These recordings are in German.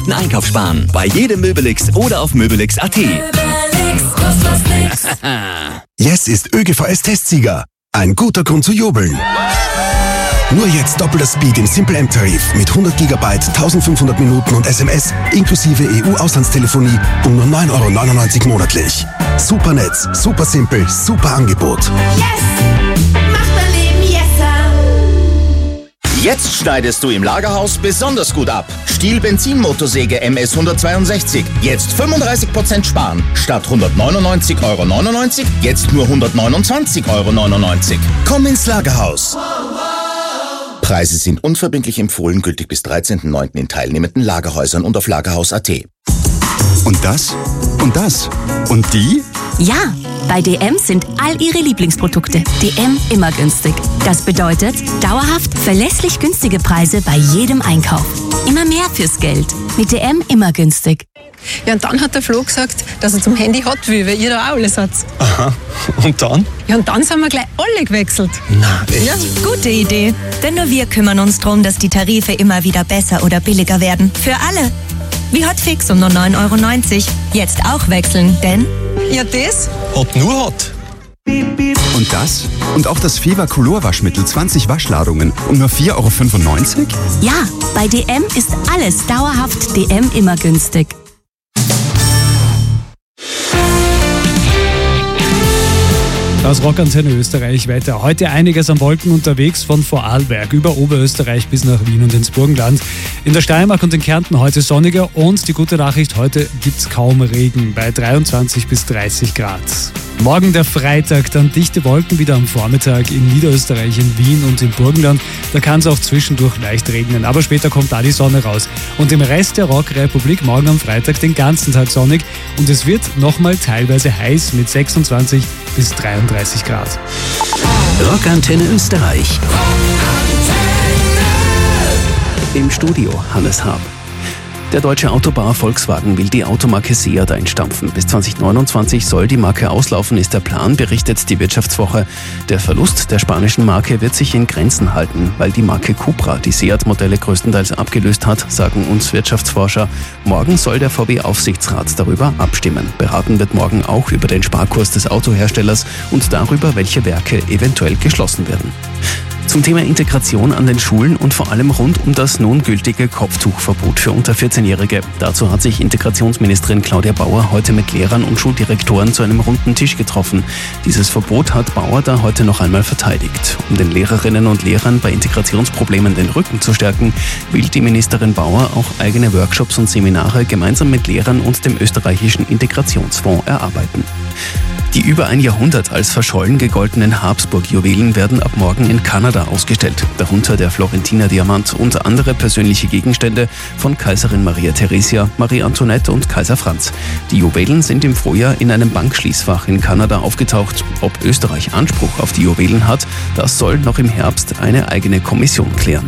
Einkauf sparen. Bei jedem Möbelix oder auf Möbelix.at. Yes ist ÖGVS-Testsieger. Ein guter Grund zu jubeln. Nur jetzt doppelter Speed im Simple M-Tarif mit 100 GB, 1500 Minuten und SMS inklusive EU-Auslandstelefonie um nur 9,99 € monatlich. Super Netz, super simpel, super Angebot. Yes! Macht mein Leben yesser! Jetzt schneidest du im Lagerhaus besonders gut ab. Stihl Benzinmotorsäge MS 162. Jetzt 35% sparen. Statt 199,99 €, jetzt nur 129,99 €. Komm ins Lagerhaus. Preise sind unverbindlich empfohlen, gültig bis 13.09. in teilnehmenden Lagerhäusern und auf Lagerhaus.at. Und das? Und das? Und die? Ja, bei DM sind all Ihre Lieblingsprodukte. DM immer günstig. Das bedeutet dauerhaft verlässlich günstige Preise bei jedem Einkauf. Immer mehr fürs Geld. Mit DM immer günstig. Ja, und dann hat der Flo gesagt, dass er zum Handy hat will, weil ihr da auch alles habt. Aha. Und dann? Ja, und dann sind wir gleich alle gewechselt. Na, echt? Ja, gute Idee. Denn nur wir kümmern uns darum, dass die Tarife immer wieder besser oder billiger werden. Für alle. Wie Hotfix um nur 9,90 €. Jetzt auch wechseln, denn... Ja, das? Hot nur Hot. Und das? Und auch das Fever Color Waschmittel 20 Waschladungen um nur 4,95 €? Ja, bei DM ist alles dauerhaft DM immer günstig. Das Rockantenne Österreich weiter. Heute einiges an Wolken unterwegs von Vorarlberg über Oberösterreich bis nach Wien und ins Burgenland. In der Steiermark und in Kärnten heute sonniger und die gute Nachricht, heute gibt's kaum Regen bei 23 bis 30 Grad. Morgen der Freitag, dann dichte Wolken wieder am Vormittag in Niederösterreich, in Wien und im Burgenland. Da kann es auch zwischendurch leicht regnen, aber später kommt da die Sonne raus. Und im Rest der Rockrepublik morgen am Freitag den ganzen Tag sonnig und es wird nochmal teilweise heiß mit 26 bis 33 Grad. Rockantenne Österreich. Im Studio Hannes Haab. Der deutsche Autobauer Volkswagen will die Automarke Seat einstampfen. Bis 2029 soll die Marke auslaufen, ist der Plan, berichtet die Wirtschaftswoche. Der Verlust der spanischen Marke wird sich in Grenzen halten, weil die Marke Cupra die Seat-Modelle größtenteils abgelöst hat, sagen uns Wirtschaftsforscher. Morgen soll der VW-Aufsichtsrat darüber abstimmen. Beraten wird morgen auch über den Sparkurs des Autoherstellers und darüber, welche Werke eventuell geschlossen werden. Zum Thema Integration an den Schulen und vor allem rund um das nun gültige Kopftuchverbot für unter 14-Jährige. Dazu hat sich Integrationsministerin Claudia Bauer heute mit Lehrern und Schuldirektoren zu einem runden Tisch getroffen. Dieses Verbot hat Bauer da heute noch einmal verteidigt. Um den Lehrerinnen und Lehrern bei Integrationsproblemen den Rücken zu stärken, will die Ministerin Bauer auch eigene Workshops und Seminare gemeinsam mit Lehrern und dem österreichischen Integrationsfonds erarbeiten. Die über ein Jahrhundert als verschollen gegoltenen Habsburg-Juwelen werden ab morgen in Kanada ausgestellt. Darunter der Florentiner Diamant und andere persönliche Gegenstände von Kaiserin Maria Theresia, Marie Antoinette und Kaiser Franz. Die Juwelen sind im Frühjahr in einem Bankschließfach in Kanada aufgetaucht. Ob Österreich Anspruch auf die Juwelen hat, das soll noch im Herbst eine eigene Kommission klären.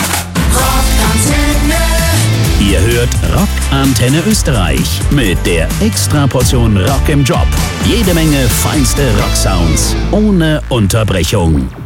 Ihr hört Rockantenne Österreich mit der Extraportion Rock im Job. Jede Menge feinste Rocksounds ohne Unterbrechung.